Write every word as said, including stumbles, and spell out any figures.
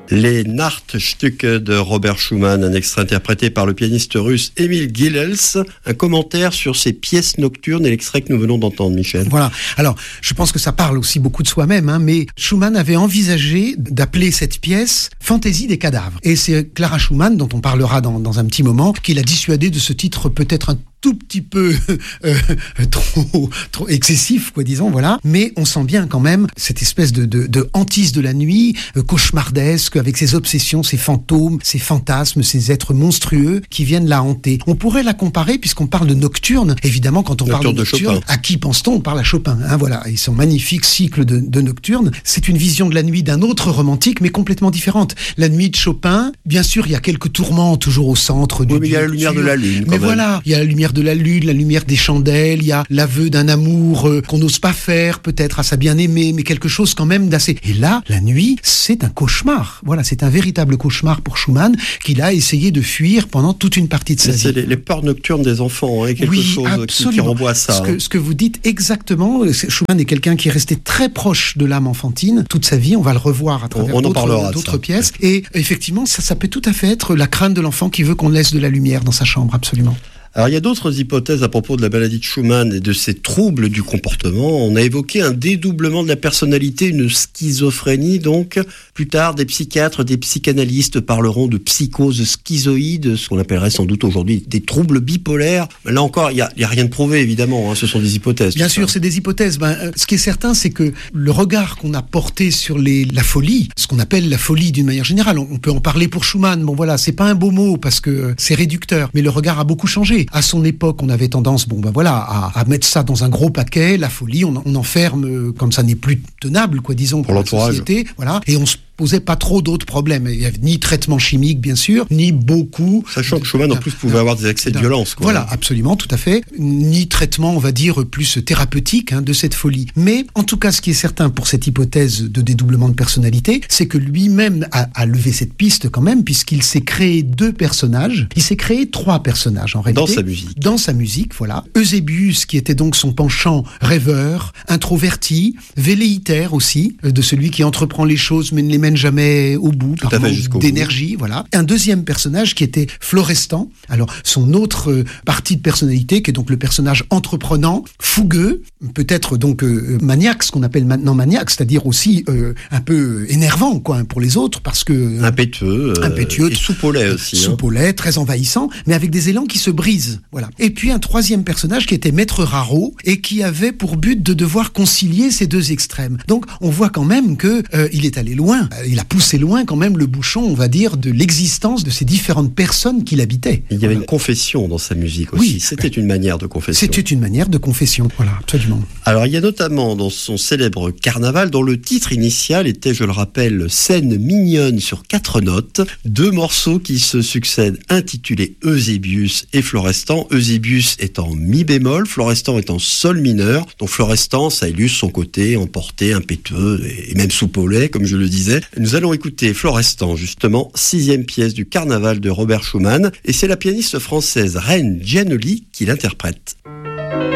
Les Nachtstücke de Robert Schumann, un extrait interprété par le pianiste russe Emil Gilels. Un commentaire sur ces pièces nocturnes et l'extrait que nous venons d'entendre, Michel. Voilà. Alors, je pense que ça parle aussi beaucoup de soi-même, hein, mais Schumann avait envisagé d'appeler cette pièce Fantaisie des cadavres. Et c'est Clara Schumann, dont on parlera dans, dans un petit moment, qui l'a dissuadé de ce titre peut-être un tout petit peu euh, trop, trop excessif, quoi, disons, voilà. Mais on sent bien quand même cette espèce de, de, de hantise de la nuit, euh, cauchemardesque, avec ses obsessions, ses fantômes, ses fantasmes, ces êtres monstrueux qui viennent la hanter. On pourrait la comparer, puisqu'on parle de nocturne, évidemment, quand on Nocturne parle de nocturne, de à qui pense-t-on? On parle à Chopin, hein, voilà. Et son magnifique cycle de, de nocturne, c'est une vision de la nuit d'un autre romantique, mais complètement différente. La nuit de Chopin, bien sûr, il y a quelques tourments toujours au centre du... Oui, mais il y a la lumière de la lune, quand Mais même. voilà, il y a la lumière de la lune, la lumière des chandelles, il y a l'aveu d'un amour euh, qu'on n'ose pas faire peut-être à sa bien-aimée, mais quelque chose quand même d'assez... Et là, la nuit, c'est un cauchemar. Voilà, c'est un véritable cauchemar pour Schumann qu'il a essayé de fuir pendant toute une partie de sa mais vie. C'est les, les peurs nocturnes des enfants, hein, quelque oui, chose qui, qui renvoie à ça. Ce que, hein. ce que vous dites exactement, Schumann est quelqu'un qui est resté très proche de l'âme enfantine toute sa vie, on va le revoir à travers on, on d'autres, d'autres pièces. Et effectivement, ça, ça peut tout à fait être la crainte de l'enfant qui veut qu'on laisse de la lumière dans sa chambre, absolument. Alors, il y a d'autres hypothèses à propos de la maladie de Schumann et de ses troubles du comportement. On a évoqué un dédoublement de la personnalité, une schizophrénie, donc. Plus tard, des psychiatres, des psychanalystes parleront de psychose schizoïde, ce qu'on appellerait sans doute aujourd'hui des troubles bipolaires. Mais là encore, il n'y a, a rien de prouvé, évidemment, hein. Ce sont des hypothèses. Bien sûr, ça. C'est des hypothèses. Ben, euh, ce qui est certain, c'est que le regard qu'on a porté sur les, la folie, ce qu'on appelle la folie d'une manière générale, on, on peut en parler pour Schumann. Bon voilà, c'est pas un beau mot parce que c'est réducteur, mais le regard a beaucoup changé. À son époque, on avait tendance, bon ben voilà, à, à mettre ça dans un gros paquet, la folie, on, on enferme comme ça n'est plus tenable, quoi, disons, pour, pour la société, voilà, et on se posait pas trop d'autres problèmes. Il y avait ni traitement chimique, bien sûr, ni beaucoup... Sachant que Schumann, en plus, pouvait avoir des accès de violence, quoi. Voilà, absolument, tout à fait. Ni traitement, on va dire, plus thérapeutique, hein, de cette folie. Mais, en tout cas, ce qui est certain pour cette hypothèse de dédoublement de personnalité, c'est que lui-même a, a levé cette piste, quand même, puisqu'il s'est créé deux personnages. Il s'est créé trois personnages, en réalité. Dans sa musique. Dans sa musique, voilà. Eusébius, qui était donc son penchant rêveur, introverti, velléitaire aussi, de celui qui entreprend les choses, mais ne les mène jamais au bout, Tout par manque d'énergie, bout. voilà. Un deuxième personnage qui était Florestan. Alors, son autre euh, partie de personnalité, qui est donc le personnage entreprenant, fougueux, peut-être donc euh, maniaque, ce qu'on appelle maintenant maniaque, c'est-à-dire aussi euh, un peu énervant, quoi, pour les autres, parce que... Euh, impétueux. Euh, impétueux. Et soupe au lait aussi. Soupe au lait, très envahissant, mais avec des élans qui se brisent, voilà. Et puis un troisième personnage qui était Maître Raro, et qui avait pour but de devoir concilier ces deux extrêmes. Donc, on voit quand même que euh, il est allé loin. Il a poussé loin quand même le bouchon, on va dire, de l'existence de ces différentes personnes qui l'habitaient. Il y avait une confession dans sa musique aussi. Oui, c'était une manière de confession. C'était une manière de confession, voilà, absolument. Alors, il y a notamment dans son célèbre Carnaval, dont le titre initial était, je le rappelle, Scène mignonne sur quatre notes, deux morceaux qui se succèdent intitulés Eusébius et Florestan. Eusébius est en mi bémol, Florestan est en sol mineur. Donc Florestan, ça illustre son côté emporté, impétueux et même soupe au lait, comme je le disais. Nous allons écouter Florestan, justement, sixième pièce du Carnaval de Robert Schumann, et c'est la pianiste française Reine Giannoli qui l'interprète.